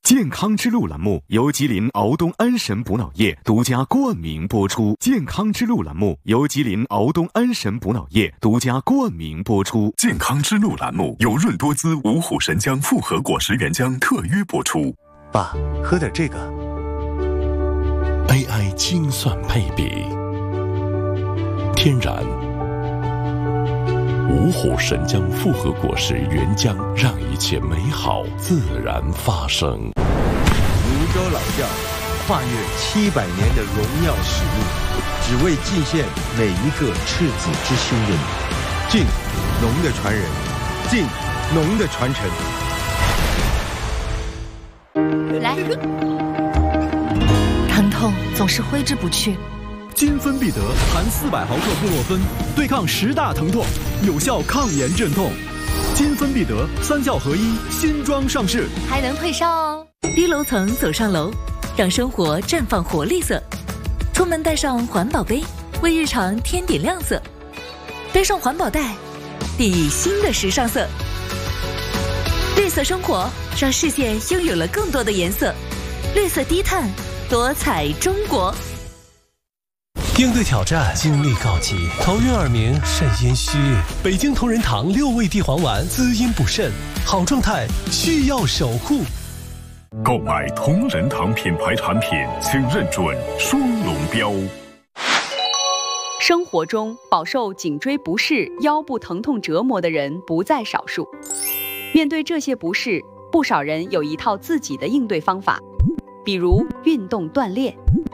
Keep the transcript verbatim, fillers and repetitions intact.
健康之路栏目由吉林敖东安神补脑液独家冠名播出。健康之路栏目由吉林敖东安神补脑液独家冠名播出。 健康之路栏目由润多滋五虎神姜复合果实原浆特约播出。 爸，喝点这个。 A I 精算配比，天然五虎神姜复合果实原浆，让一切美好自然发生。 泸州老窖跨越七百年的荣耀使命，只为敬献每一个赤子之心的你。敬农的传人，敬农的传承。 来，疼痛总是挥之不去。 金芬必得含四百毫克布洛芬，对抗十大疼痛，有效抗炎镇痛。金芬必得三效合一新装上市， 还能退烧哦。 低楼层走上楼，让生活绽放活力色。出门带上环保杯，为日常添点亮色。背上环保袋，定义新的时尚色。绿色生活，让世界拥有了更多的颜色。绿色低碳，多彩中国。 应对挑战，精力告急，头晕耳鸣，肾阴虚。北京同仁堂六味地黄丸滋阴补肾，好状态需要守护。 购买同仁堂品牌产品，请认准双龙标。 生活中饱受颈椎不适、腰部疼痛折磨的人不在少数。面对这些不适，不少人有一套自己的应对方法，比如运动锻炼。